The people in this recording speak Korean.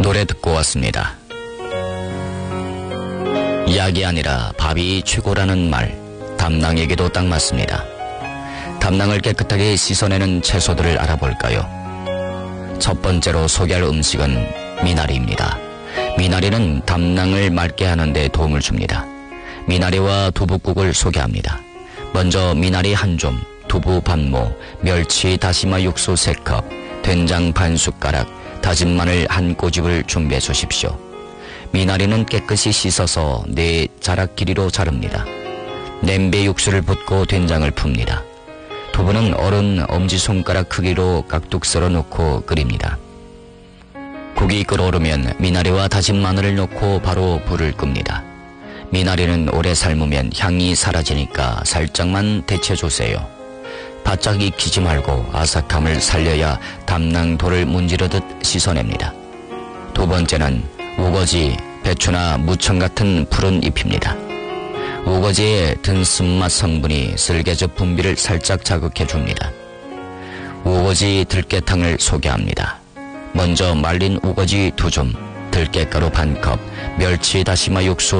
노래 듣고 왔습니다. 약이 아니라 밥이 최고라는 말, 담낭에게도 딱 맞습니다. 담낭을 깨끗하게 씻어내는 채소들을 알아볼까요? 첫 번째로 소개할 음식은 미나리입니다. 미나리는 담낭을 맑게 하는 데 도움을 줍니다. 미나리와 두부국을 소개합니다. 먼저 미나리 한 줌, 두부 반모, 멸치 다시마 육수 3컵, 된장 반 숟가락, 다진 마늘 한 꼬집을 준비해 주십시오. 미나리는 깨끗이 씻어서 4자락 길이로 자릅니다. 냄비 육수를 붓고 된장을 풉니다. 두부는 어른 엄지손가락 크기로 깍둑 썰어 놓고 끓입니다. 국이 끓어오르면 미나리와 다진 마늘을 넣고 바로 불을 끕니다. 미나리는 오래 삶으면 향이 사라지니까 살짝만 데쳐주세요. 바짝 익히지 말고 아삭함을 살려야 담낭돌을 문지르듯 씻어냅니다. 두 번째는 우거지, 배추나 무청 같은 푸른 잎입니다. 우거지의 든쓴맛 성분이 쓸개즙 분비를 살짝 자극해줍니다. 우거지 들깨탕을 소개합니다. 먼저 말린 우거지 2줌, 들깨가루 반컵, 멸치 다시마 육수